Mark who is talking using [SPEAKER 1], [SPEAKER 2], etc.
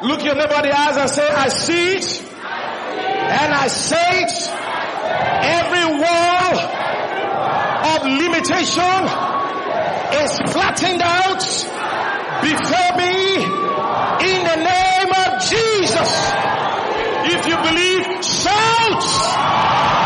[SPEAKER 1] Look your neighbor in the eyes and say, I see it. And I say it. Every wall of limitation is flattened out before me